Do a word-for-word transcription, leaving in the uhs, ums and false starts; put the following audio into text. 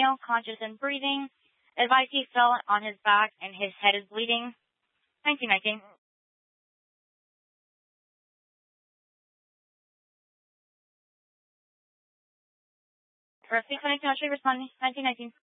male, conscious and breathing. Advised he fell on his back and his head is bleeding. nineteen nineteen. Rescue Clinic, no responding. nineteen nineteen.